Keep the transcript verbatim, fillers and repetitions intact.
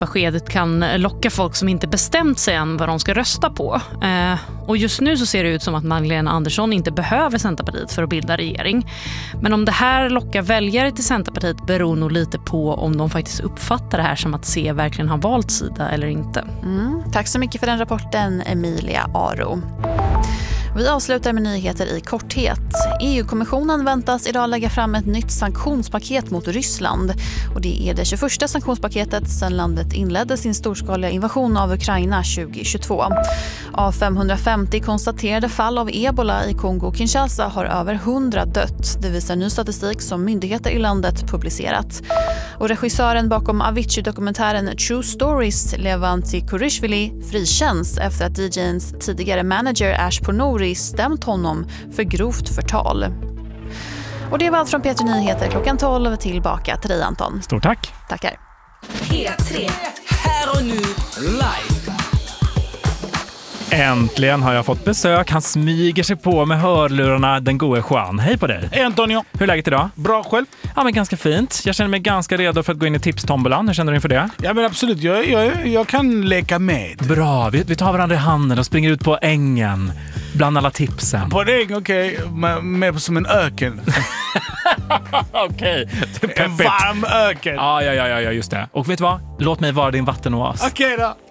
beskedet kan locka folk som inte bestämt sig än vad de ska rösta på. Eh, och just nu så ser det ut som att Magdalena Andersson inte behöver Centerpartiet för att bilda regering. Men om det här lockar väljare till Centerpartiet beror nog lite på om de faktiskt uppfattar det här som att C verkligen har valt sida eller inte. Mm, tack så mycket för den rapporten, Emilia Aro. Vi avslutar med nyheter i korthet. E U-kommissionen väntas idag lägga fram ett nytt sanktionspaket mot Ryssland. Och det är det tjugoförsta sanktionspaketet sedan landet inledde sin storskaliga invasion av Ukraina tjugohundratjugotvå. Av femhundrafemtio konstaterade fall av ebola i Kongo-Kinshasa har över hundra dött. Det visar ny statistik som myndigheter i landet publicerat. Och regissören bakom Avicii-dokumentären True Stories, Levanti Kurishvili, frikänns efter att D J:ns tidigare manager Ash Pornouri stämt honom för grovt förtal. Och det var allt från P tre Nyheter klockan tolv. Tillbaka till dig, Anton. Stort tack. Tackar. P tre. Här och nu live. Äntligen har jag fått besök. Han smyger sig på med hörlurarna, den gode Juan. Hej på dig. Hej Antonio. Hur är läget idag? Bra, själv? Ja, men ganska fint. Jag känner mig ganska redo för att gå in i tipstombolan. Hur känner du inför det? Ja, men absolut. Jag, jag, jag kan leka med. Bra, vi, vi tar varandra i handen och springer ut på ängen bland alla tipsen. På det, okej. Okay. Med, med som en öken. Okej. Okay. En varm öken. Ja, ja, ja, ja, just det. Och vet du vad? Låt mig vara din vattenoas. Okej okay, då.